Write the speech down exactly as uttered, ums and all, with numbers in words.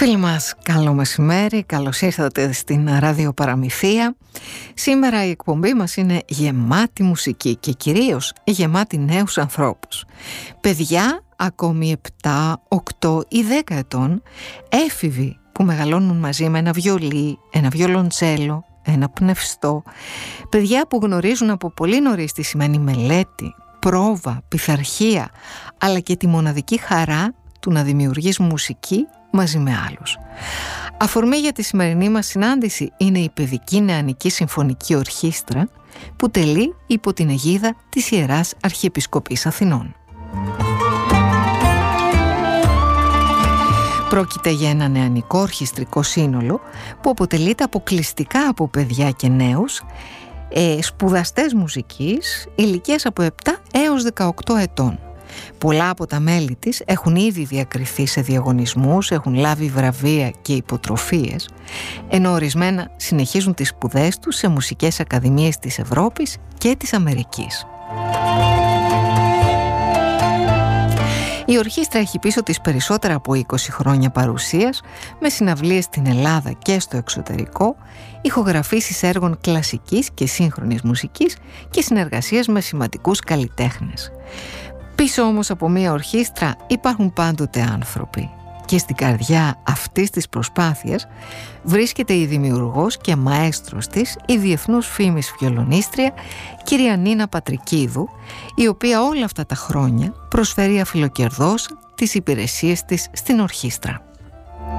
Φίλοι μας, καλό μεσημέρι, καλώς ήρθατε στην Ράδιο Παραμυθία. Σήμερα η εκπομπή μας είναι γεμάτη μουσική και κυρίως γεμάτη νέους ανθρώπους. Παιδιά ακόμη επτά, οκτώ ή δέκα ετών, έφηβοι που μεγαλώνουν μαζί με ένα βιολί, ένα βιολοντσέλο, ένα πνευστό. Παιδιά που γνωρίζουν από πολύ νωρίς τι σημαίνει μελέτη, πρόβα, πειθαρχία, αλλά και τη μοναδική χαρά του να δημιουργείς μουσική μαζί με άλλους. Αφορμή για τη σημερινή μας συνάντηση είναι η Παιδική Νεανική Συμφωνική Ορχήστρα που τελεί υπό την αιγίδα της Ιεράς Αρχιεπισκοπής Αθηνών. Πρόκειται για ένα νεανικό ορχιστρικό σύνολο που αποτελείται αποκλειστικά από παιδιά και νέους, ε, σπουδαστές μουσικής ηλικίας από επτά έως δεκαοκτώ ετών. Πολλά από τα μέλη της έχουν ήδη διακριθεί σε διαγωνισμούς, έχουν λάβει βραβεία και υποτροφίες, ενώ ορισμένα συνεχίζουν τις σπουδές τους σε μουσικές ακαδημίες της Ευρώπης και της Αμερικής. Η ορχήστρα έχει πίσω της περισσότερα από είκοσι χρόνια παρουσίας, με συναυλίες στην Ελλάδα και στο εξωτερικό, ηχογραφήσεις έργων κλασικής και σύγχρονης μουσικής και συνεργασίες με σημαντικούς καλλιτέχνες. Πίσω όμως από μια ορχήστρα υπάρχουν πάντοτε άνθρωποι και στην καρδιά αυτής της προσπάθειας βρίσκεται η δημιουργός και μαέστρος της, η διεθνούς φήμης βιολονίστρια κυρία Νίνα Πατρικίδου, η οποία όλα αυτά τα χρόνια προσφέρει αφιλοκερδώς τις υπηρεσίες της στην ορχήστρα.